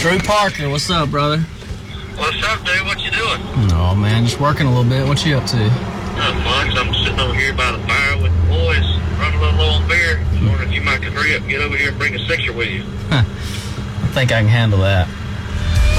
Drew Parker, what's up, brother? What's up, dude? What you doing? Oh, man, just working a little bit. What you up to? Not much. I'm sitting over here by the fire with the boys, running a little low on beer. I was wondering if you might could hurry up and get over here and bring a sixer with you. I think I can handle that.